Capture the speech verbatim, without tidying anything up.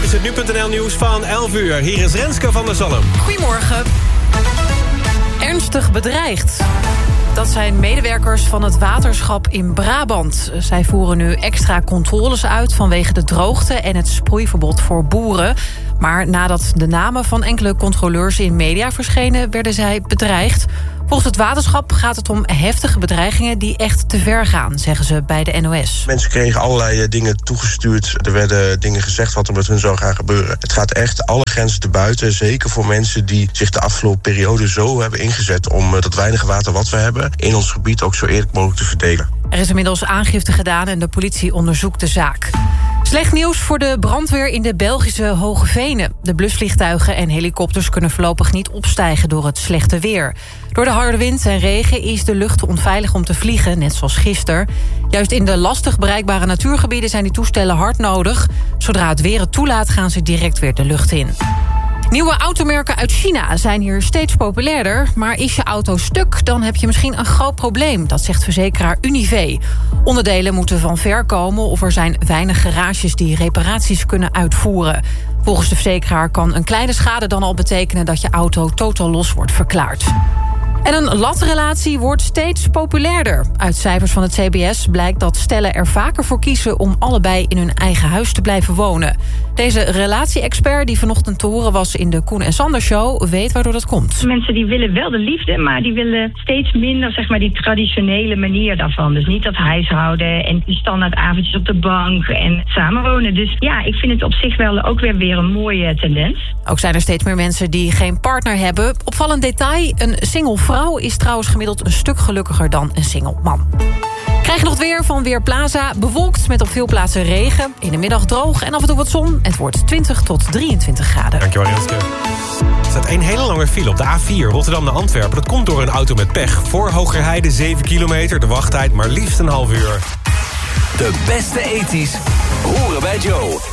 is het nu punt n l nieuws van elf uur. Hier is Renske van der Zalm. Goedemorgen. Ernstig bedreigd. Dat zijn medewerkers van het waterschap in Brabant. Zij voeren nu extra controles uit vanwege de droogte en het sproeiverbod voor boeren. Maar nadat de namen van enkele controleurs in media verschenen, werden zij bedreigd. Volgens het waterschap gaat het om heftige bedreigingen die echt te ver gaan, zeggen ze bij de N O S. Mensen kregen allerlei dingen toegestuurd. Er werden dingen gezegd wat er met hun zou gaan gebeuren. Het gaat echt alle grenzen te buiten. Zeker voor mensen die zich de afgelopen periode zo hebben ingezet om dat weinige water wat we hebben in ons gebied ook zo eerlijk mogelijk te verdelen. Er is inmiddels aangifte gedaan en de politie onderzoekt de zaak. Slecht nieuws voor de brandweer in de Belgische Hoge Venen. De blusvliegtuigen en helikopters kunnen voorlopig niet opstijgen door het slechte weer. Door de harde wind en regen is de lucht onveilig om te vliegen, net zoals gisteren. Juist in de lastig bereikbare natuurgebieden zijn die toestellen hard nodig. Zodra het weer het toelaat gaan ze direct weer de lucht in. Nieuwe automerken uit China zijn hier steeds populairder. Maar is je auto stuk, dan heb je misschien een groot probleem. Dat zegt verzekeraar Unive. Onderdelen moeten van ver komen of er zijn weinig garages die reparaties kunnen uitvoeren. Volgens de verzekeraar kan een kleine schade dan al betekenen dat je auto totaal los wordt verklaard. En een latrelatie wordt steeds populairder. Uit cijfers van het C B S blijkt dat stellen er vaker voor kiezen om allebei in hun eigen huis te blijven wonen. Deze relatie-expert die vanochtend te horen was in de Koen en Sander Show weet waardoor dat komt. Mensen die willen wel de liefde, maar die willen steeds minder zeg maar die traditionele manier daarvan. Dus niet dat huishouden en die standaard avondjes op de bank en samenwonen. Dus ja, ik vind het op zich wel ook weer weer een mooie tendens. Ook zijn er steeds meer mensen die geen partner hebben. Opvallend detail, een single vrouw is trouwens gemiddeld een stuk gelukkiger dan een single man. Krijg je nog het weer van Weerplaza. Bewolkt met op veel plaatsen regen. In de middag droog en af en toe wat zon. Het wordt twintig tot drieëntwintig graden. Dankjewel, Renske. Er staat één hele lange file op de A vier Rotterdam naar Antwerpen. Dat komt door een auto met pech. Voor Hogerheide zeven kilometer. De wachttijd maar liefst een half uur. De beste ethisch horen bij Joe.